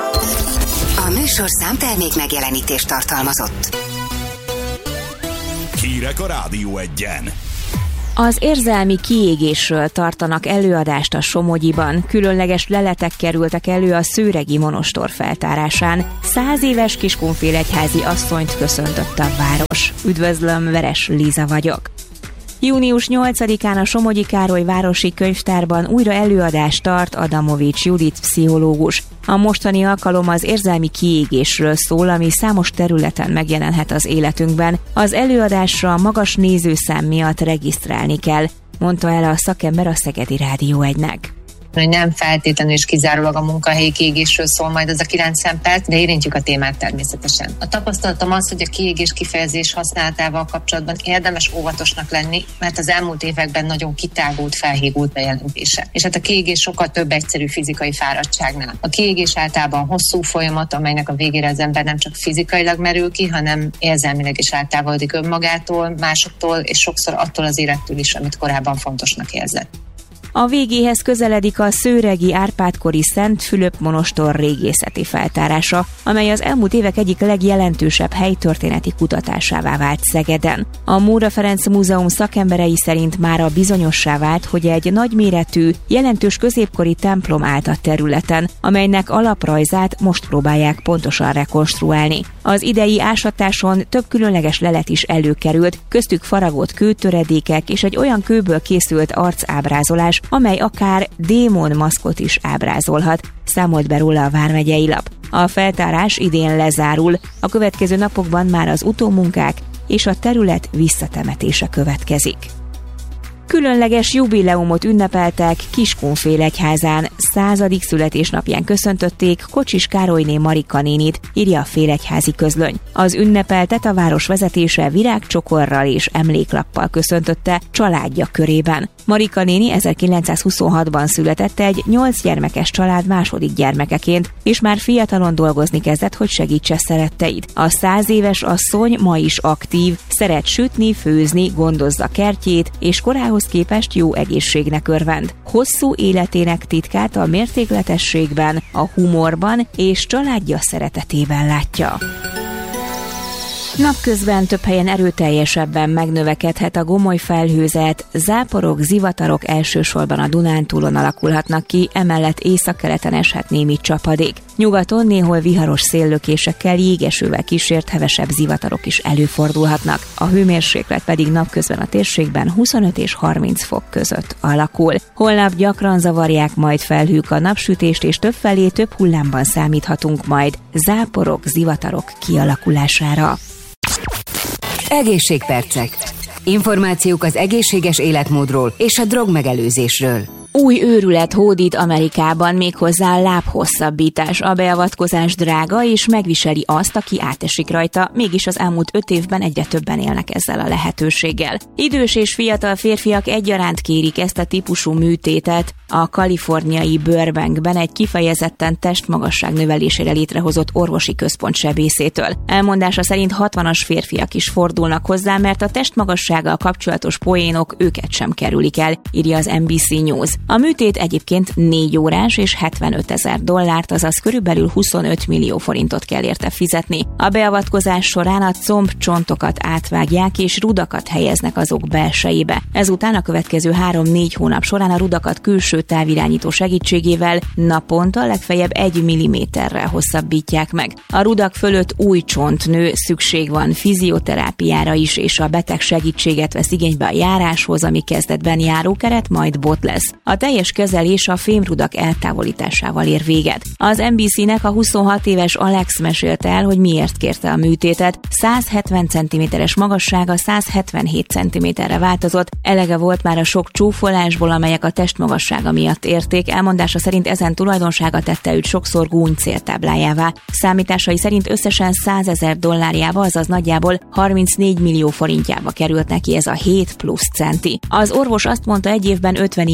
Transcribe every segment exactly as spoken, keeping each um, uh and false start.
A műsorszám termék megjelenítést tartalmazott. Hírek a Rádió Egyen. Az érzelmi kiégésről tartanak előadást a Somogyiban. Különleges leletek kerültek elő a szőregi monostor feltárásán. Száz éves kiskunfélegyházi asszonyt köszöntött a város. Üdvözlöm, Veres Líza vagyok. június nyolcadikán a Somogyi Károly városi könyvtárban újra előadást tart Adamovics Judit pszichológus. A mostani alkalom az érzelmi kiégésről szól, ami számos területen megjelenhet az életünkben. Az előadásra magas nézőszám miatt regisztrálni kell, mondta el a szakember a Szegedi Rádió egynek. Hogy nem feltétlenül és kizárólag a munkahelyi kiégésről szól majd az a kilencven perc, de érintjük a témát természetesen. A tapasztalatom az, hogy a kiégés kifejezés használatával kapcsolatban érdemes óvatosnak lenni, mert az elmúlt években nagyon kitágult, felhígult bejelentése. És hát a kiégés sokkal több egyszerű fizikai fáradtságnál. A kiégés általában hosszú folyamat, amelynek a végére az ember nem csak fizikailag merül ki, hanem érzelmileg is eltávolodik önmagától, másoktól, és sokszor attól az élettől is, amit korábban fontosnak érzett. A végéhez közeledik a szőregi Árpád-kori Szent Fülöp monostor régészeti feltárása, amely az elmúlt évek egyik legjelentősebb helytörténeti kutatásává vált Szegeden. A Móra Ferenc Múzeum szakemberei szerint mára bizonyossá vált, hogy egy nagyméretű, jelentős középkori templom állt a területen, amelynek alaprajzát most próbálják pontosan rekonstruálni. Az idei ásatáson több különleges lelet is előkerült, köztük faragott kőtöredékek és egy olyan kőből készült arcábrázolás, amely akár démon maszkot is ábrázolhat, számolt be róla a vármegyei lap. A feltárás idén lezárul, a következő napokban már az utómunkák és a terület visszatemetése következik. Különleges jubileumot ünnepeltek Kiskunfélegyházán, századik születésnapján köszöntötték Kocsis Károlyné Marika nénit, írja a Félegyházi Közlöny. Az ünnepeltet a város vezetése virágcsokorral és emléklappal köszöntötte családja körében. Marika néni ezerkilencszázhuszonhatban született egy nyolc gyermekes család második gyermekeként, és már fiatalon dolgozni kezdett, hogy segítse szeretteit. A száz éves asszony ma is aktív, szeret sütni, főzni, gondozza kertjét, és korához képest jó egészségnek örvend. Hosszú életének titkát a mértékletességben, a humorban és családja szeretetében látja. Napközben több helyen erőteljesebben megnövekedhet a gomoly felhőzet, záporok, zivatarok elsősorban a Dunántúlon alakulhatnak ki, emellett északkeleten eshet némi csapadék. Nyugaton néhol viharos széllökésekkel, jégesővel kísért hevesebb zivatarok is előfordulhatnak. A hőmérséklet pedig napközben a térségben huszonöt és harminc fok között alakul. Holnap gyakran zavarják majd felhők a napsütést, és többfelé több hullámban számíthatunk majd záporok, zivatarok kialakulására. Egészségpercek. Információk az egészséges életmódról és a drogmegelőzésről. Új őrület hódít Amerikában, méghozzá a lábhosszabbítás. A beavatkozás drága, és megviseli azt, aki átesik rajta, mégis az elmúlt öt évben egyre többen élnek ezzel a lehetőséggel. Idős és fiatal férfiak egyaránt kérik ezt a típusú műtétet. A kaliforniai Burbankben egy kifejezetten testmagasság növelésére létrehozott orvosi központ sebészétől. Elmondása szerint hatvanas férfiak is fordulnak hozzá, mert a testmagassággal kapcsolatos poénok őket sem kerülik el, írja az en bé cé News. A műtét egyébként négy órás és hetvenöt ezer dollárt, azaz körülbelül huszonöt millió forintot kell érte fizetni. A beavatkozás során a combcsontokat átvágják és rudakat helyeznek azok belsejébe. Ezután a következő három-négy hónap során a rudakat külső távirányító segítségével naponta legfeljebb egy milliméterrel hosszabbítják meg. A rudak fölött új csont nő, szükség van fizioterápiára is, és a beteg segítséget vesz igénybe a járáshoz, ami kezdetben járókeret, majd bot lesz. A teljes kezelés a fémrudak eltávolításával ér véget. Az en bé cé-nek a huszonhat éves Alex mesélte el, hogy miért kérte a műtétet. száz hetven centiméteres magassága száz hetvenhét centiméterre változott, elege volt már a sok csúfolásból, amelyek a testmagassága miatt érték. Elmondása szerint ezen tulajdonsága tette őt sokszor gúny céltáblájává. Számításai szerint összesen százezer dollárjába, azaz nagyjából harmincnégy millió forintjába került neki ez a hét plusz centi. Az orvos azt mondta, egy évben ötven ilyen műtét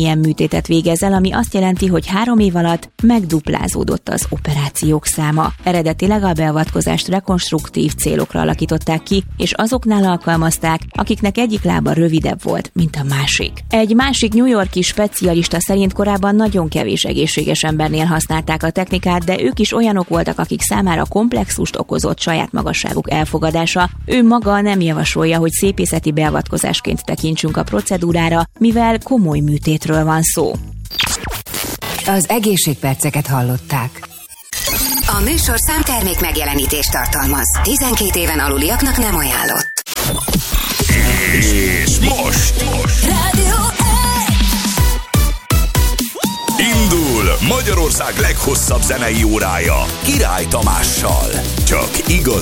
műtétet végez el, ami azt jelenti, hogy három év alatt megduplázódott az operációk száma. Eredetileg a beavatkozást rekonstruktív célokra alakították ki, és azoknál alkalmazták, akiknek egyik lába rövidebb volt, mint a másik. Egy másik New York-i specialista szerint korábban nagyon kevés egészséges embernél használták a technikát, de ők is olyanok voltak, akik számára komplexust okozott saját magasságuk elfogadása. Ő maga nem javasolja, hogy szépészeti beavatkozásként tekintsünk a procedúrára, mivel komoly műtétről van szó. Az egészségperceket hallották. A műsorszám termék megjelenítést tartalmaz. tizenkét éven aluliaknak nem ajánlott. És most, most. Rádió Indul Magyarország leghosszabb zenei órája Király Tamással. Csak igazi